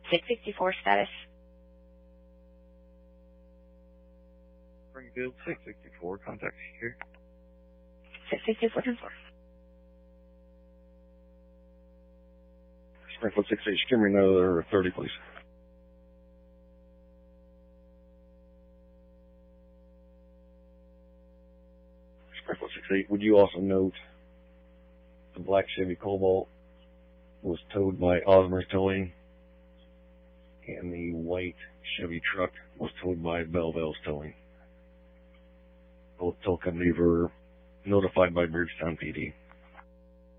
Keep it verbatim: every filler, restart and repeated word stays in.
six sixty-four status. Springfield six sixty-four, contact here. six sixty-four, ten four. Springfield six eight, give me another thirty, please. Springfield six eight, would you also note the black Chevy Cobalt was towed by Osmer's Towing, and the white Chevy truck was towed by Belleville's Towing. Both tow companies were notified by Bridgetown P D.